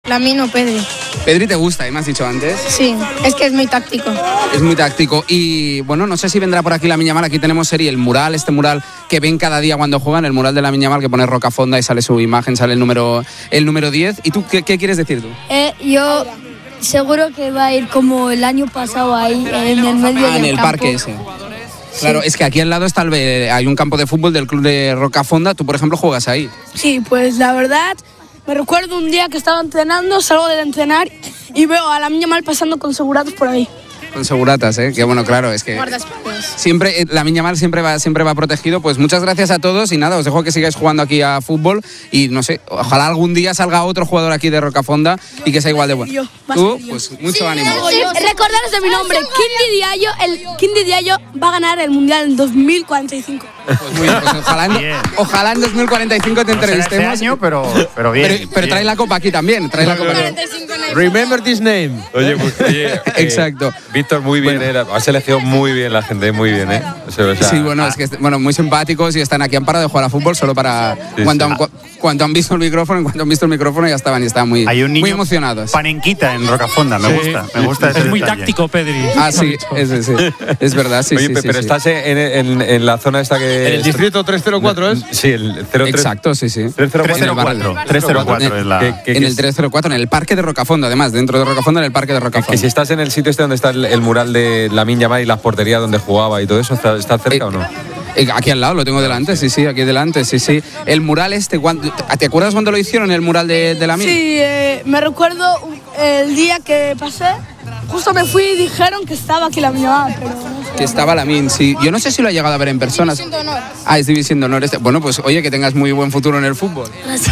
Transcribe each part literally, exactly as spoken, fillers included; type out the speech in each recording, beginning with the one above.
Lamine o Pedri. Pedri te gusta, ¿eh? Me has dicho antes. Sí, es que es muy táctico. Es muy táctico. Y bueno, no sé si vendrá por aquí Lamine Yamal. Aquí tenemos serie, el mural, este mural que ven cada día cuando juegan, el mural de Lamine Yamal que pone Rocafonda y sale su imagen, sale el número el número diez. ¿Y tú qué, qué quieres decir tú? Eh, yo seguro que va a ir como el año pasado ahí, en el medio ah, del en el campo. parque ese. Claro, es que aquí al lado está el, hay un campo de fútbol del club de Rocafonda. Tú, por ejemplo, juegas ahí. Sí, pues la verdad, me recuerdo un día que estaba entrenando, salgo de entrenar y veo a Lamine Yamal pasando con seguratos por ahí. Con seguratas, ¿eh? Que bueno, claro, es que Guardaespaldas. siempre, Lamine Yamal siempre va, siempre va protegido. Pues muchas gracias a todos y nada, os dejo que sigáis jugando aquí a fútbol y no sé, ojalá algún día salga otro jugador aquí de Rocafonda y que sea igual de bueno. Tú, pues mucho ánimo. Recordaros de mi nombre, Kindi Diallo, el Kindi Diallo va a ganar el Mundial en dos mil cuarenta y cinco. Pues muy bien, pues ojalá, en, ojalá en dos mil cuarenta y cinco te No será entrevistemos. este año, pero, pero bien. Pero, pero trae la copa aquí también, trae la copa. Remember this name. Oye, pues, oye eh, Exacto. Víctor, muy bien, Bueno. eh, ha seleccionado muy bien la gente, muy bien, ¿eh? O sea, o sea, Sí, bueno, ah, es que bueno, muy simpáticos y están aquí han parado de jugar a fútbol solo para Sí, cuando, sí. Han, cu- cuando han visto el micrófono, en cuanto han visto el micrófono ya estaban y estaban muy, Hay un niño muy emocionados. panenquita en Rocafonda, me gusta, me gusta ese Es muy detalle. táctico, Pedri. Ah, sí, ese, sí, es verdad, sí, Oye, sí, pe- sí, pero sí. estás en, en, en la zona esta que... En el distrito trescientos cuatro es. Sí, el cero tres. Exacto, sí, sí. trescientos trescientos cuatro, trescientos cuatro es la... Que- que- En que- el trescientos cuatro, en el parque de Rocafonda, además, dentro de Rocafonda, en el parque de Que Rocafonda. si estás en el sitio este donde está el, el mural de Lamine Yamal y las porterías donde jugaba y todo eso, ¿está, está cerca Eh, o no? Eh, Aquí al lado, lo tengo delante, sí, sí, aquí delante, sí, sí. El mural este, ¿cuándo- ¿te acuerdas cuando lo hicieron, el mural de, de Lamine? Sí, eh, me recuerdo el día que pasé, justo me fui y dijeron que estaba aquí Lamine Yamal, pero no sé. Que estaba Lamine, sí. Yo no sé si lo ha llegado a ver en persona. Ah, es División de Honor. Este. Bueno, pues oye, que tengas muy buen futuro en el fútbol.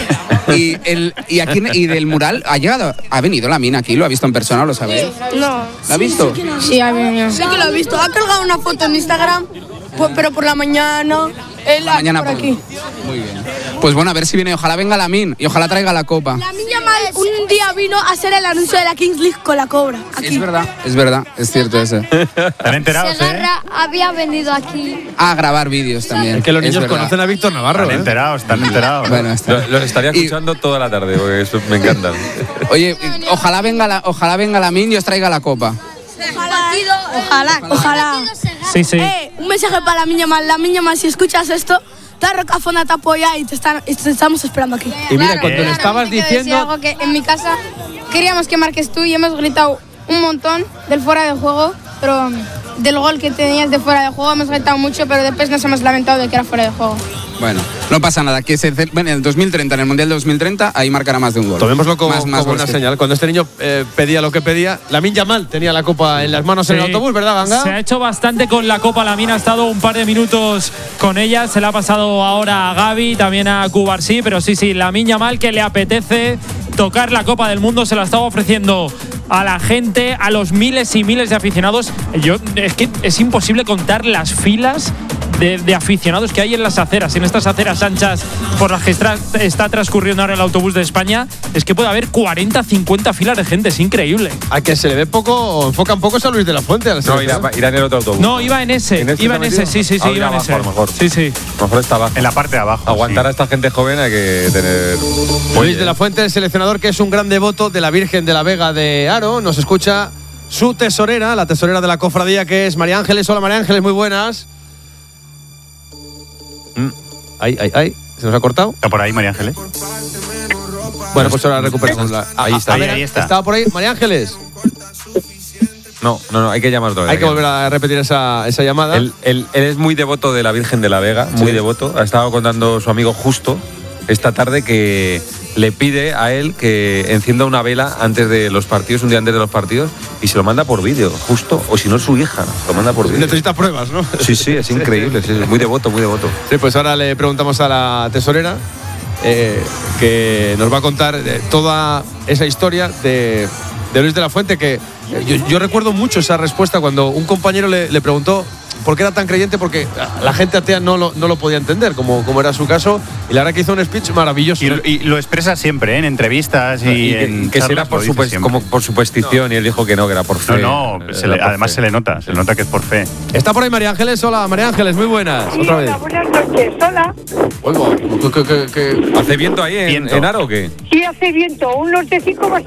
Y, el, y, aquí, y del mural, ¿ha llegado? ¿Ha venido Lamine aquí? ¿Lo ha visto en persona? ¿Lo sabéis? No. ¿Lo ha visto? Sí, ha venido. Sí que lo he visto. Ha colgado una foto en Instagram, po- pero por la mañana, él La mañana por por- aquí. Muy bien. Pues bueno, a ver si viene. Ojalá venga Lamine y ojalá traiga la copa. Lamine Yamal un día vino a hacer el anuncio de la Kings League con la Cobra. Aquí. Es verdad, es verdad, es cierto ese. ¿Están enterados, eh? Segarra había venido aquí. A grabar vídeos también. Es que los niños verdad. conocen a Víctor Navarro, Están ¿eh? enterados, están enterados. Bueno, está. Lo- Los estaría Y- escuchando toda la tarde, porque eso me encantan. Oye, ojalá venga la, ojalá venga Lamine y os traiga la copa. Ojalá, ojalá. Sí, sí. Eh, un mensaje para Lamine Yamal. Lamine Yamal, si escuchas esto, toda Rocafonda te apoya y te, están, y te estamos esperando aquí. Y mira, cuando le estabas Tengo que decir diciendo. algo que en mi casa queríamos que marques tú y hemos gritado un montón del fuera de juego, pero del gol que tenías de fuera de juego hemos gritado mucho, pero después nos hemos lamentado de que era fuera de juego. Bueno, no pasa nada. Que se, bueno, en el dos mil treinta, en el Mundial de dos mil treinta, ahí marcará más de un gol. Tomémoslo como, Más- más como una goles. señal. Cuando este niño eh, pedía lo que pedía, Lamine Yamal tenía la copa en las manos en el Sí. autobús, ¿verdad, Ganga? Se ha hecho bastante con la Copa Lamine, ha estado un par de minutos con ella, se la ha pasado ahora a Gaby, también a Cubarsí, pero sí, sí, Lamine Yamal que le apetece tocar la Copa del Mundo, se la estaba ofreciendo a la gente, a los miles y miles de aficionados. Yo, es que es imposible contar las filas de, de aficionados que hay en las aceras, en estas aceras anchas por las que está, está transcurriendo ahora el autobús de España. Es que puede haber cuarenta, cincuenta filas de gente, es increíble. A que se le ve poco, o enfocan poco es a Luis de la Fuente. Al No, irá, irá en el otro autobús. No, iba en ese, ¿En este iba en está ese, metido? sí, sí, sí, Ah, iba en abajo, ese. a lo mejor. Sí, sí. A lo mejor está abajo. En la parte de abajo. Aguantar sí. a esta gente joven hay que tener... Luis de la Fuente, el seleccionador que es un gran devoto de la Virgen de la Vega de Haro, nos escucha su tesorera, la tesorera de la cofradía, que es María Ángeles. Hola, María Ángeles, muy buenas. Mm, Ay, ay, ay, se nos ha cortado. ¿Está por ahí, María Ángeles? Bueno, pues ahora recuperamos la. Ahí está, A ahí, ver, ahí está. ¿Estaba por ahí, María Ángeles? No, no, no, hay que llamar otra vez. Hay que volver a repetir esa, esa llamada. Él, él- él es muy devoto de la Virgen de la Vega, muy Sí. devoto. Ha estado contando su amigo Justo esta tarde que le pide a él que encienda una vela antes de los partidos, un día antes de los partidos, y se lo manda por vídeo, Justo, o si no su hija, lo manda por vídeo. Necesita pruebas, ¿no? Sí, sí, es increíble, sí, es muy devoto, muy devoto. Sí, pues ahora le preguntamos a la tesorera eh, que nos va a contar eh, toda esa historia de, de Luis de la Fuente, que eh, yo, yo recuerdo mucho esa respuesta cuando un compañero le, le preguntó por qué era tan creyente, porque la gente atea no lo, no lo podía entender, como, como era su caso, y la verdad que hizo un speech maravilloso. Y, y lo expresa siempre, ¿eh? En entrevistas y, Y que, en que si era charlas por, lo dice supes- siempre. como por superstición, y él dijo que no, que era por fe. No, no, Era se le- por además fe. se le nota, se le nota que es por fe. Está por ahí María Ángeles. Hola, María Ángeles, muy buenas. Sí, Otra vez. hola, buenas noches. Hola. Oigo, ¿qué- qué- qué- qué- ¿Hace viento ahí en, Viento. en Haro o qué? Sí, hace viento. Unos de cinco